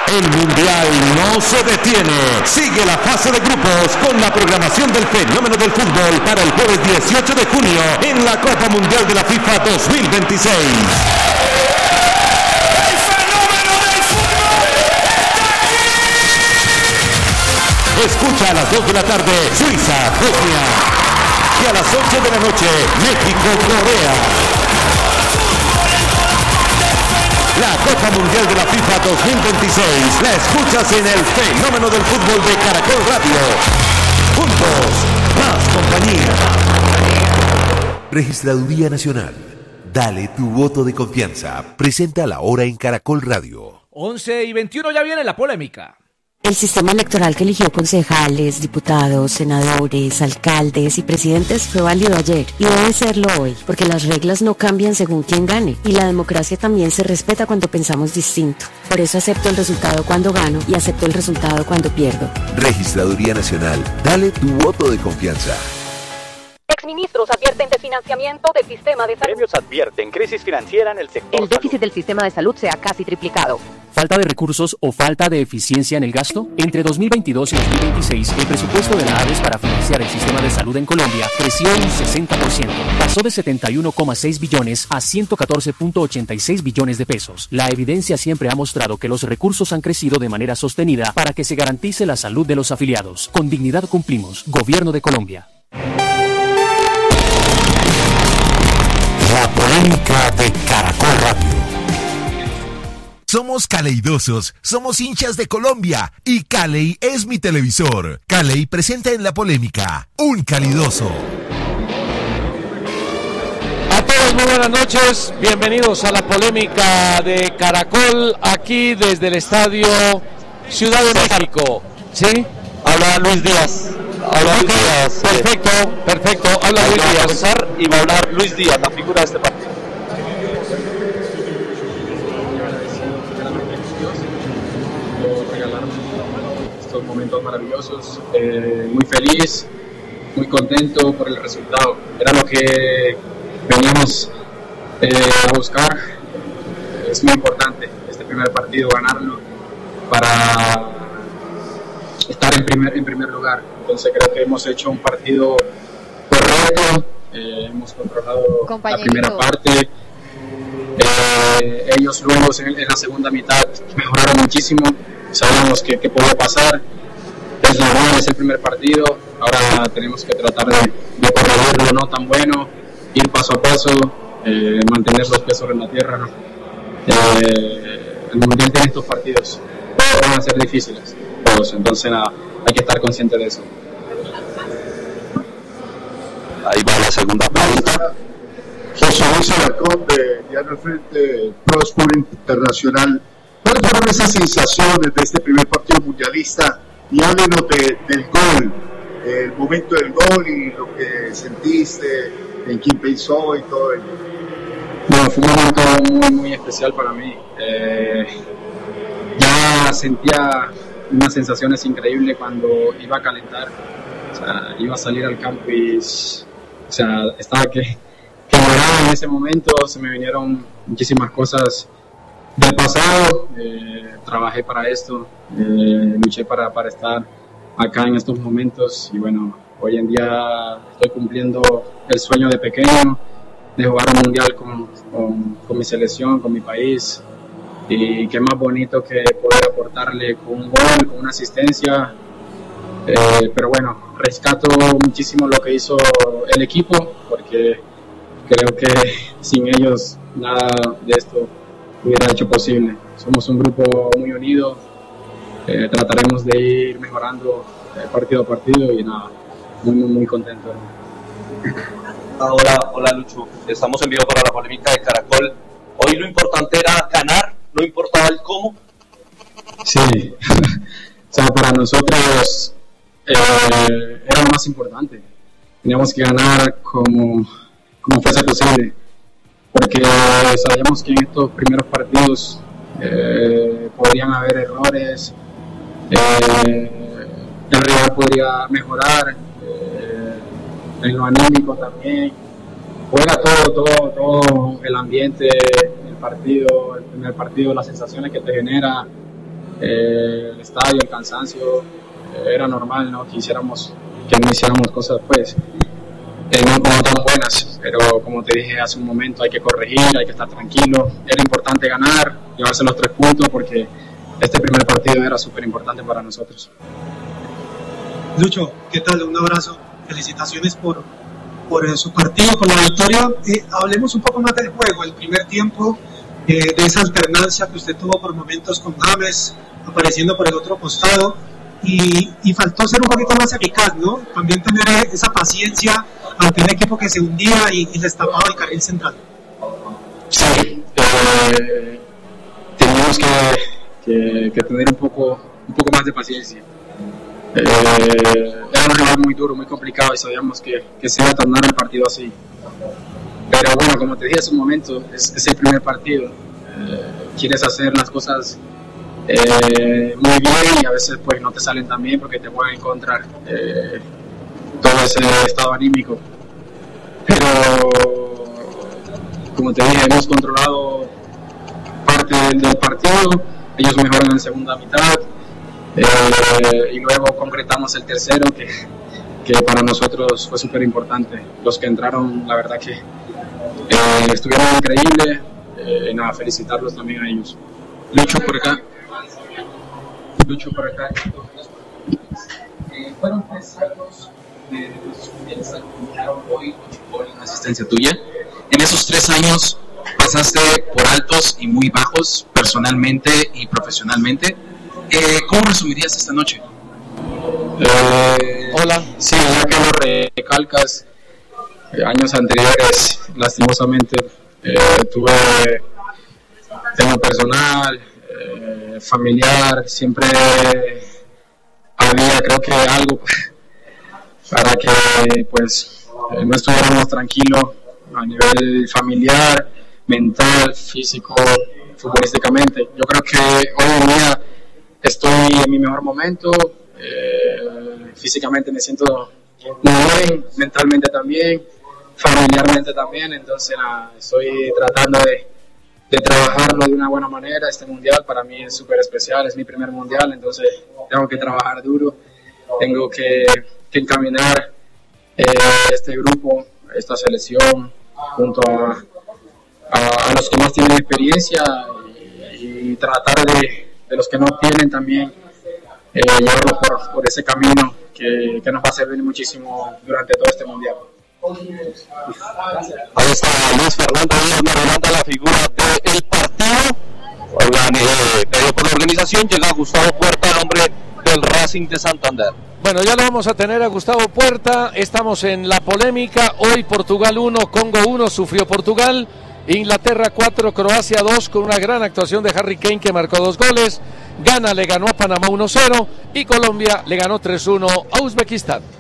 El Mundial no se detiene. Sigue la fase de grupos con la programación del fenómeno del fútbol para el jueves 18 de junio en la Copa Mundial de la FIFA 2026. Escucha a las 2 de la tarde Suiza, Bosnia. Y a las 8 de la noche México, Corea. La Copa Mundial de la FIFA 2026 la escuchas en el fenómeno del fútbol de Caracol Radio. Juntos, más compañía. Registraduría Nacional. Dale tu voto de confianza. Presenta la hora en Caracol Radio. 11:21 ya viene la polémica. El sistema electoral que eligió concejales, diputados, senadores, alcaldes y presidentes fue válido ayer y debe serlo hoy, porque las reglas no cambian según quien gane y la democracia también se respeta cuando pensamos distinto. Por eso acepto el resultado cuando gano y acepto el resultado cuando pierdo. Registraduría Nacional. Dale tu voto de confianza. Exministros advierten de financiamiento del sistema de salud. Gremios advierten crisis financiera en el sector. El déficit del sistema de salud se ha casi triplicado. ¿Falta de recursos o falta de eficiencia en el gasto? Entre 2022 y 2026, el presupuesto de la ADES para financiar el sistema de salud en Colombia creció un 60%. Pasó de 71,6 billones a 114,86 billones de pesos. La evidencia siempre ha mostrado que los recursos han crecido de manera sostenida para que se garantice la salud de los afiliados. Con dignidad cumplimos. Gobierno de Colombia. La polémica de Caracol Radio. Somos caleidosos, somos hinchas de Colombia y Caley es mi televisor. Caley presenta en la polémica un calidoso. A todos muy buenas noches, bienvenidos a la polémica de Caracol, aquí desde el Estadio Ciudad de México. ¿Sí? Habla Luis Díaz. Perfecto, habla Luis Díaz. Y va a hablar Luis Díaz, la figura de este partido. Regalarme estos momentos maravillosos, muy feliz, muy contento por el resultado. Era lo que veníamos a buscar. Es muy importante este primer partido, ganarlo para estar en primer lugar. Entonces creo que hemos hecho un partido correcto, hemos controlado la primera parte. Ellos luego en la segunda mitad mejoraron muchísimo. Sabemos que podía pasar. Es normal, es el primer partido. Ahora tenemos que tratar de corregirlo, no tan bueno, ir paso a paso, mantener los pies sobre la tierra. El Mundial tiene estos partidos, van a ser difíciles todos, entonces nada, hay que estar consciente de eso. Ahí va la segunda pregunta. José Luis Alarcón de Diario El Frente, Pro Sport Internacional. ¿Cuáles fueron esas sensaciones de este primer partido mundialista? Y háblenos del gol, el momento del gol y lo que sentiste, en quién pensó y todo ello. Bueno, fue un momento muy, muy especial para mí. Ya sentía unas sensaciones increíbles cuando iba a calentar. O sea, iba a salir al campo y estaba que lloraba en ese momento. Se me vinieron muchísimas cosas del pasado. Trabajé para esto, luché para estar acá en estos momentos y bueno, hoy en día estoy cumpliendo el sueño de pequeño de jugar un mundial con mi selección, con mi país, y qué más bonito que poder aportarle con un gol, con una asistencia. Pero bueno, rescato muchísimo lo que hizo el equipo, porque creo que sin ellos nada de esto hubiera hecho posible. Somos un grupo muy unido, trataremos de ir mejorando partido a partido y nada, muy, muy, muy contento. Hola Lucho, estamos en vivo para la polémica de Caracol. Hoy lo importante era ganar, no importaba el cómo. Sí, o sea, para nosotros era lo más importante. Teníamos que ganar como fuese posible, porque sabíamos que en estos primeros partidos podrían haber errores, el rival podría mejorar, en lo anímico también. Juega todo el ambiente, el partido, el primer partido, las sensaciones que te genera. el estadio, el cansancio, era normal, ¿no? Que no hiciéramos cosas pues no tan buenas, pero como te dije hace un momento, hay que corregir, hay que estar tranquilo. Era importante ganar, llevarse los 3 puntos, porque este primer partido era súper importante para nosotros. Lucho, ¿qué tal? Un abrazo, felicitaciones por su partido, por la victoria. Hablemos un poco más del juego, el primer tiempo, de esa alternancia que usted tuvo por momentos con James, apareciendo por el otro costado, y faltó ser un poquito más eficaz, ¿no? También tener esa paciencia ante un equipo que se hundía y les tapaba el carril central. Sí, teníamos que tener un poco más de paciencia. Era un rival muy duro, muy complicado, y sabíamos que se iba a tornar el partido así. Pero bueno, como te dije hace un momento, es el primer partido. Quieres hacer las cosas muy bien, y a veces pues no te salen tan bien porque te pueden encontrar todo ese estado anímico. Pero como te dije, hemos controlado parte del partido, ellos mejoran en la segunda mitad, y luego concretamos el tercero, que para nosotros fue súper importante. Los que entraron, la verdad que estuvieron increíbles, nada, felicitarlos también a ellos. Lucho por acá. Fueron 3 años de confianza que terminaron hoy con una asistencia tuya. En esos 3 años pasaste por altos y muy bajos, personalmente y profesionalmente. ¿Cómo resumirías esta noche? Hola. Sí, ya que lo recalcas, años anteriores, lastimosamente, tuve tema personal, familiar, siempre había, creo que algo para que pues no estuviéramos tranquilos a nivel familiar, mental, físico, futbolísticamente. Yo creo que hoy en día estoy en mi mejor momento, físicamente me siento muy bien, mentalmente también, familiarmente también, entonces estoy tratando de trabajarlo de una buena manera. Este mundial para mí es súper especial, es mi primer mundial, entonces tengo que trabajar duro, tengo que encaminar este grupo, esta selección, junto a los que más tienen experiencia, y tratar de los que no tienen también, llevarlos por ese camino que nos va a servir muchísimo durante todo este mundial. Ahí está Luis Fernando Díaz Marulanda, la figura del partido. Por la organización llega Gustavo Puerta, el hombre del Racing de Santander. Bueno, ya lo vamos a tener a Gustavo Puerta. Estamos en la polémica. Hoy Portugal 1, Congo 1, sufrió Portugal. Inglaterra 4, Croacia 2, con una gran actuación de Harry Kane, que marcó 2 goles. Ghana le ganó a Panamá 1-0 y Colombia le ganó 3-1 a Uzbekistán.